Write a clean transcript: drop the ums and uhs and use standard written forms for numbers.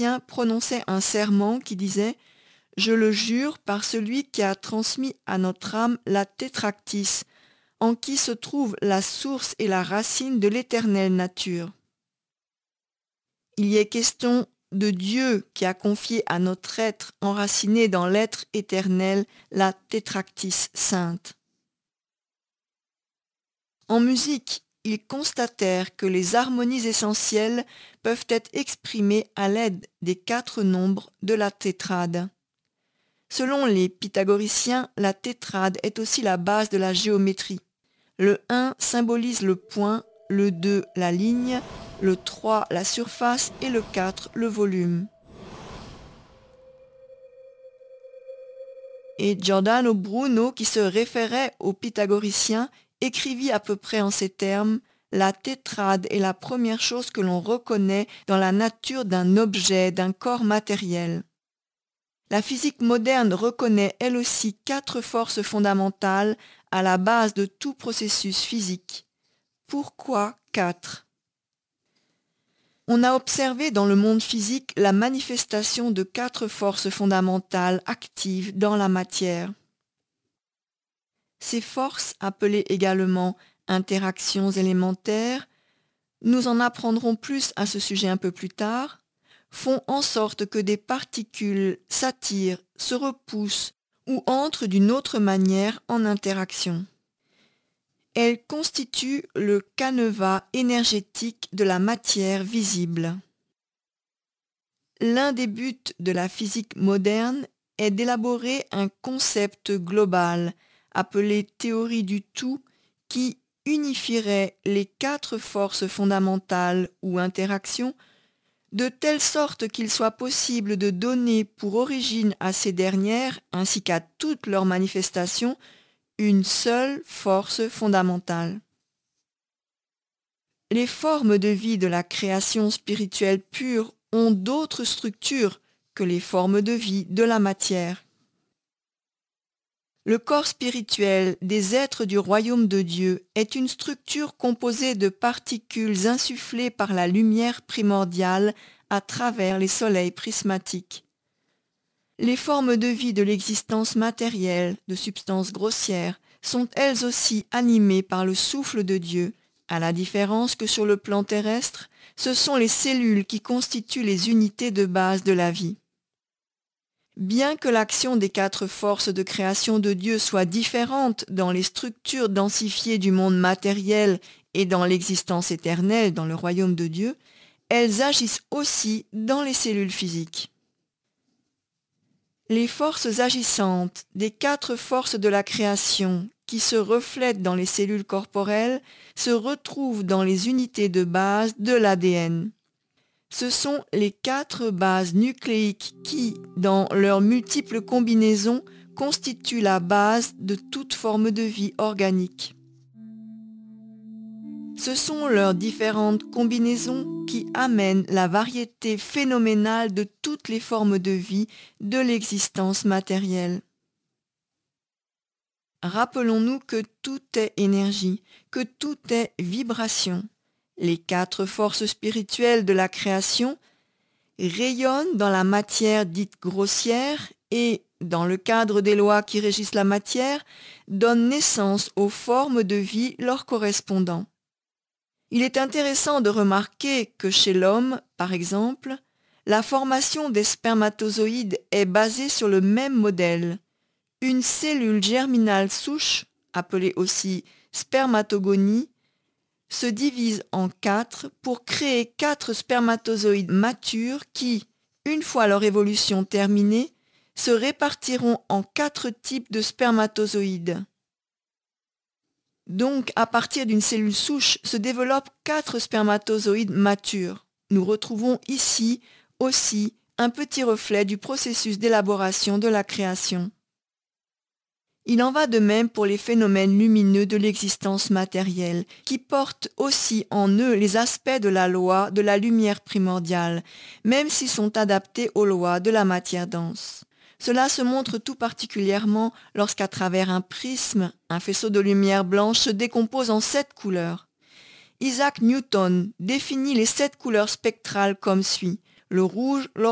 pythagoricien prononçait un serment qui disait « Je le jure par celui qui a transmis à notre âme la tétractis, en qui se trouve la source et la racine de l'éternelle nature. » Il y est question de Dieu qui a confié à notre être enraciné dans l'être éternel la tétractis sainte. En musique, ils constatèrent que les harmonies essentielles peuvent être exprimées à l'aide des 4 nombres de la tétrade. Selon les pythagoriciens, la tétrade est aussi la base de la géométrie. Le 1 symbolise le point, le 2 la ligne, le 3 la surface et le 4 le volume. Et Giordano Bruno, qui se référait aux pythagoriciens, écrivit à peu près en ces termes « La tétrade est la première chose que l'on reconnaît dans la nature d'un objet, d'un corps matériel. » La physique moderne reconnaît elle aussi 4 forces fondamentales à la base de tout processus physique. Pourquoi 4 ? On a observé dans le monde physique la manifestation de 4 forces fondamentales actives dans la matière. Ces forces, appelées également interactions élémentaires, nous en apprendrons plus à ce sujet un peu plus tard, font en sorte que des particules s'attirent, se repoussent ou entrent d'une autre manière en interaction. Elles constituent le canevas énergétique de la matière visible. L'un des buts de la physique moderne est d'élaborer un concept global, appelé théorie du tout, qui unifierait les 4 forces fondamentales ou interactions de telle sorte qu'il soit possible de donner pour origine à ces dernières, ainsi qu'à toutes leurs manifestations, une seule force fondamentale. Les formes de vie de la création spirituelle pure ont d'autres structures que les formes de vie de la matière. Le corps spirituel des êtres du royaume de Dieu est une structure composée de particules insufflées par la lumière primordiale à travers les soleils prismatiques. Les formes de vie de l'existence matérielle, de substances grossières, sont elles aussi animées par le souffle de Dieu, à la différence que sur le plan terrestre, ce sont les cellules qui constituent les unités de base de la vie. Bien que l'action des 4 forces de création de Dieu soit différente dans les structures densifiées du monde matériel et dans l'existence éternelle dans le royaume de Dieu, elles agissent aussi dans les cellules physiques. Les forces agissantes des 4 forces de la création qui se reflètent dans les cellules corporelles se retrouvent dans les unités de base de l'ADN. Ce sont les 4 bases nucléiques qui, dans leurs multiples combinaisons, constituent la base de toute forme de vie organique. Ce sont leurs différentes combinaisons qui amènent la variété phénoménale de toutes les formes de vie de l'existence matérielle. Rappelons-nous que tout est énergie, que tout est vibration. Les 4 forces spirituelles de la création rayonnent dans la matière dite grossière et, dans le cadre des lois qui régissent la matière, donnent naissance aux formes de vie leur correspondant. Il est intéressant de remarquer que chez l'homme, par exemple, la formation des spermatozoïdes est basée sur le même modèle. Une cellule germinale souche, appelée aussi spermatogonie, se divise en 4 pour créer 4 spermatozoïdes matures qui, une fois leur évolution terminée, se répartiront en 4 types de spermatozoïdes. Donc, à partir d'une cellule souche se développent 4 spermatozoïdes matures. Nous retrouvons ici aussi un petit reflet du processus d'élaboration de la création. Il en va de même pour les phénomènes lumineux de l'existence matérielle, qui portent aussi en eux les aspects de la loi de la lumière primordiale, même s'ils sont adaptés aux lois de la matière dense. Cela se montre tout particulièrement lorsqu'à travers un prisme, un faisceau de lumière blanche se décompose en 7 couleurs. Isaac Newton définit les 7 couleurs spectrales comme suit: le rouge,